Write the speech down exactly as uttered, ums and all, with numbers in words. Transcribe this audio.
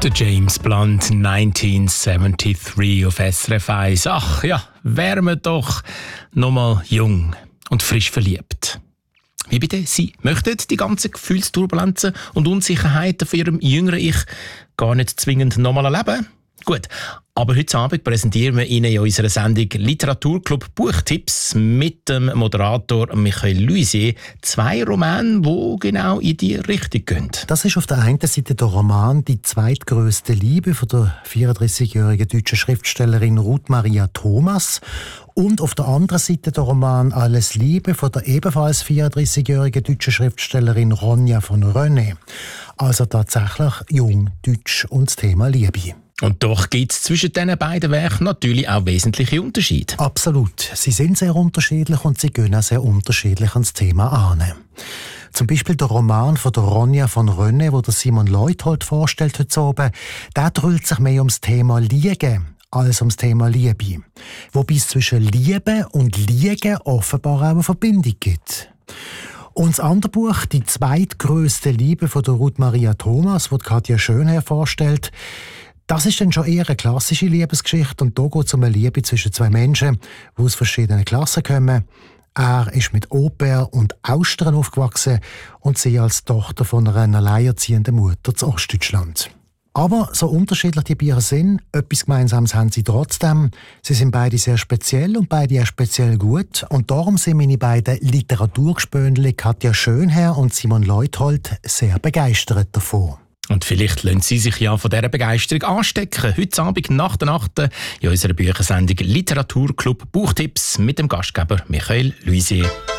Der James Blunt neunzehnhundertdreiundsiebzig auf S R F eins. Ach ja, wären wir doch noch mal jung und frisch verliebt. Wie bitte? Sie möchten die ganzen Gefühlsturbulenzen und Unsicherheiten von Ihrem jüngeren Ich gar nicht zwingend noch mal erleben? Gut, aber heute Abend präsentieren wir Ihnen in unserer Sendung Literaturclub Buchtipps mit dem Moderator Michael Luisier zwei Romane, die genau in die Richtung gehen. Das ist auf der einen Seite der Roman «Die zweitgrößte Liebe» von der vierunddreißigjährigen deutschen Schriftstellerin Ruth Maria Thomas und auf der anderen Seite der Roman «Alles Liebe» von der ebenfalls vierunddreißigjährigen deutschen Schriftstellerin Ronja von Rönne. Also tatsächlich jung, deutsch und das Thema Liebe. Und doch gibt es zwischen diesen beiden Werken natürlich auch wesentliche Unterschiede. Absolut. Sie sind sehr unterschiedlich und sie gehen auch sehr unterschiedlich ans Thema an. Zum Beispiel der Roman von der Ronja von Rönne, wo der Simon Leuthold vorstellt heute oben, der dreht sich mehr ums Thema Liegen als ums Thema Liebe. Wobei es zwischen Liebe und Liegen offenbar auch eine Verbindung gibt. Und das andere Buch, «Die zweitgrößte Liebe» von der Ruth Maria Thomas, das Katja Schönherr vorstellt, das ist dann schon eher eine klassische Liebesgeschichte und da geht es um eine Liebe zwischen zwei Menschen, die aus verschiedenen Klassen kommen. Er ist mit Au-pair und Austern aufgewachsen und sie als Tochter von einer alleinerziehenden Mutter zu Ostdeutschland. Aber so unterschiedlich die Bücher sind, etwas Gemeinsames haben sie trotzdem. Sie sind beide sehr speziell und beide auch speziell gut. Und darum sind meine beiden Literaturgespöndli Katja Schönherr und Simon Leuthold sehr begeistert davon. Und vielleicht lassen Sie sich ja von dieser Begeisterung anstecken. Heute Abend nach der Nacht in unserer Büchersendung Literaturclub Buchtipps mit dem Gastgeber Michael Luisier.